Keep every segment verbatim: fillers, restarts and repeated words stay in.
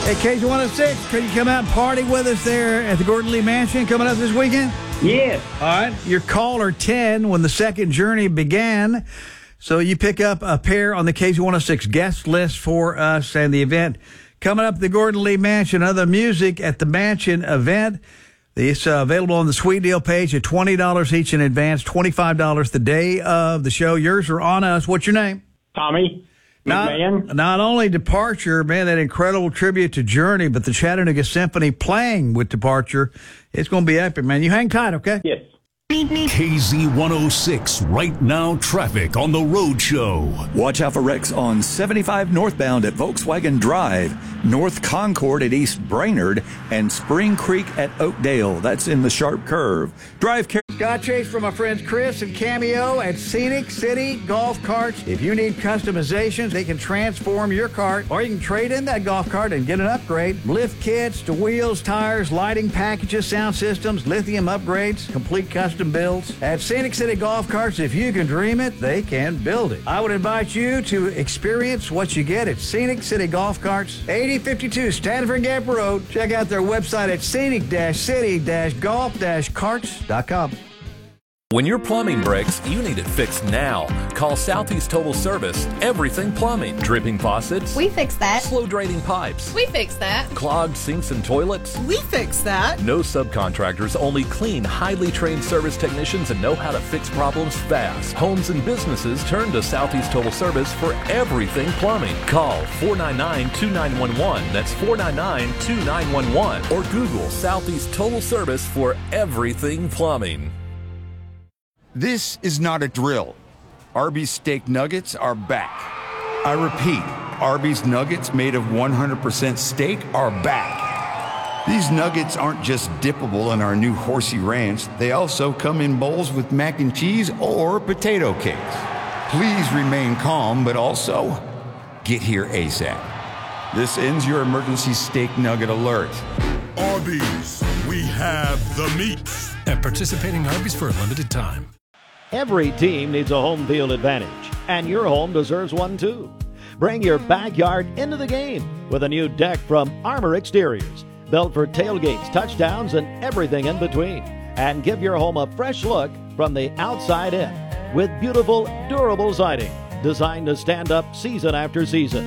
Hey, K Z one oh six, could you come out and party with us there at the Gordon Lee Mansion coming up this weekend? Yes. All right. You're caller ten when the second journey began. So you pick up a pair on the K Z one oh six guest list for us and the event coming up at the Gordon Lee Mansion. Other music at the Mansion event. It's uh, available on the Sweet Deal page at twenty dollars each in advance, twenty-five dollars the day of the show. Yours are on us. What's your name? Tommy. Not, not only Departure, man, that incredible tribute to Journey, but the Chattanooga Symphony playing with Departure. It's going to be epic, man. You hang tight, okay? Yes. K Z one oh six, right now traffic on the road show. Watch out for wrecks on seventy-five northbound at Volkswagen Drive, North Concord at East Brainerd, and Spring Creek at Oakdale. That's in the sharp curve. Drive care. Scott Chase from my friends Chris and Cameo at Scenic City Golf Carts. If you need customizations, they can transform your cart, or you can trade in that golf cart and get an upgrade. Lift kits to wheels, tires, lighting packages, sound systems, lithium upgrades, complete custom builds. At Scenic City Golf Carts, if you can dream it, they can build it. I would invite you to experience what you get at Scenic City Golf Carts, eighty fifty-two Stanford Gap Road. Check out their website at scenic city golf carts dot com. When your plumbing breaks, you need it fixed now. Call Southeast Total Service. Everything plumbing. Dripping faucets. We fix that. Slow draining pipes. We fix that. Clogged sinks and toilets. We fix that. No subcontractors, only clean, highly trained service technicians and know how to fix problems fast. Homes and businesses turn to Southeast Total Service for everything plumbing. Call four nine nine, two nine one one. That's four nine nine, two nine one one. Or Google Southeast Total Service for everything plumbing. This is not a drill. Arby's steak nuggets are back. I repeat, Arby's nuggets made of one hundred percent steak are back. These nuggets aren't just dippable in our new Horsey Ranch, they also come in bowls with mac and cheese or potato cakes. Please remain calm, but also get here ASAP. This ends your emergency steak nugget alert. Arby's, we have the meats. At participating Arby's for a limited time. Every team needs a home field advantage, and your home deserves one too. Bring your backyard into the game with a new deck from Armor Exteriors, built for tailgates, touchdowns, and everything in between. And give your home a fresh look from the outside in with beautiful, durable siding designed to stand up season after season.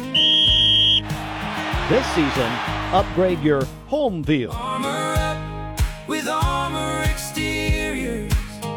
This season, upgrade your home field. Armor up with Armor Exteriors.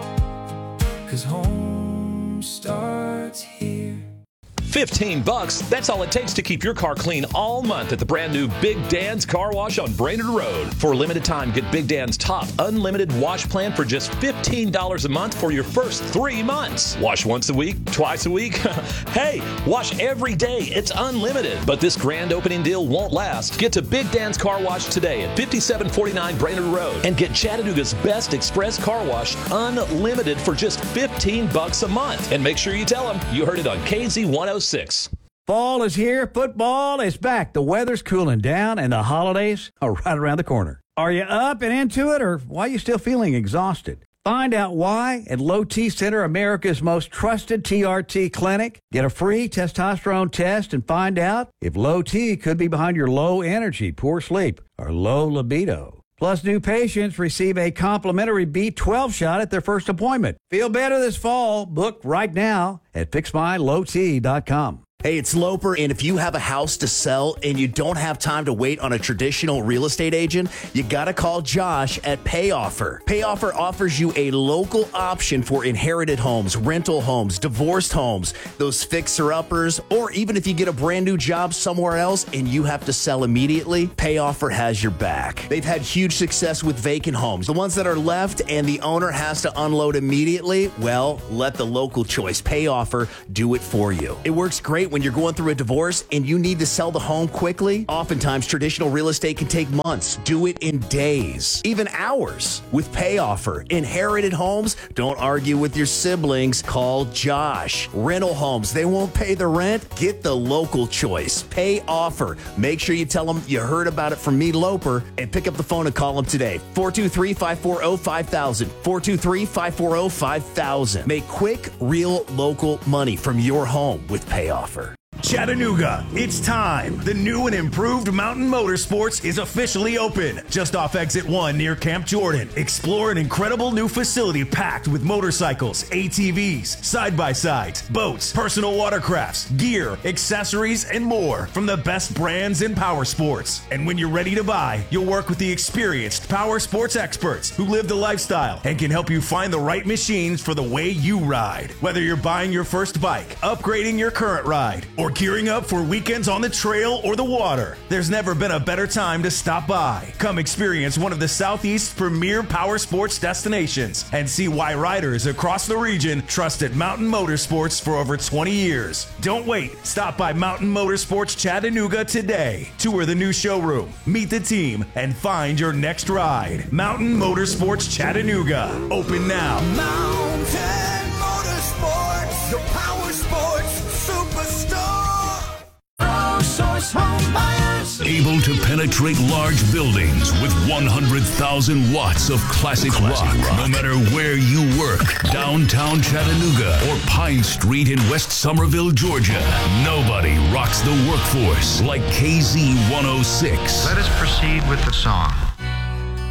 'Cause home starts here. fifteen bucks, that's all it takes to keep your car clean all month at the brand new Big Dan's Car Wash on Brainerd Road. For a limited time, get Big Dan's top unlimited wash plan for just fifteen dollars a month for your first three months. Wash once a week, twice a week. Hey, wash every day. It's unlimited. But this grand opening deal won't last. Get to Big Dan's Car Wash today at fifty-seven forty-nine Brainerd Road and get Chattanooga's best express car wash unlimited for just fifteen bucks a month. And make sure you tell them you heard it on K Z one oh six. Fall is here. Football is back. The weather's cooling down, and the holidays are right around the corner. Are you up and into it, or why are you still feeling exhausted? Find out why at Low T Center, America's most trusted T R T clinic. Get a free testosterone test and find out if low T could be behind your low energy, poor sleep, or low libido. Plus, new patients receive a complimentary B twelve shot at their first appointment. Feel better this fall. Book right now at fix my low t dot com. Hey, it's Loper, and if you have a house to sell and you don't have time to wait on a traditional real estate agent, you gotta call Josh at PayOffer. PayOffer offers you a local option for inherited homes, rental homes, divorced homes, those fixer-uppers, or even if you get a brand new job somewhere else and you have to sell immediately, PayOffer has your back. They've had huge success with vacant homes. The ones that are left and the owner has to unload immediately, well, let the local choice, PayOffer, do it for you. It works great when you're going through a divorce and you need to sell the home quickly. Oftentimes, traditional real estate can take months. Do it in days, even hours. With PayOffer, inherited homes, don't argue with your siblings. Call Josh. Rental homes, they won't pay the rent. Get the local choice. PayOffer. Make sure you tell them you heard about it from me, Loper, and pick up the phone and call them today. four two three, five four zero, five thousand. four two three, five four zero, five thousand. Make quick, real, local money from your home with PayOffer. Chattanooga, it's time. The new and improved Mountain Motorsports is officially open. Just off exit one near Camp Jordan. Explore an incredible new facility packed with motorcycles, A T Vs, side-by-sides, boats, personal watercrafts, gear, accessories, and more from the best brands in power sports. And when you're ready to buy, you'll work with the experienced power sports experts who live the lifestyle and can help you find the right machines for the way you ride. Whether you're buying your first bike, upgrading your current ride, or gearing up for weekends on the trail or the water, there's never been a better time to stop by. Come experience one of the Southeast's premier power sports destinations and see why riders across the region trusted Mountain Motorsports for over twenty years. Don't wait. Stop by Mountain Motorsports Chattanooga today. Tour the new showroom, meet the team, and find your next ride. Mountain Motorsports Chattanooga. Open now. Mountain Motorsports, the power sports superstar. Source Home Buyers. Able to penetrate large buildings with one hundred thousand watts of classic, classic rock, rock. No matter where you work, downtown Chattanooga or Pine Street in West Somerville, Georgia. Nobody rocks the workforce like K Z one oh six. Let us proceed with the song.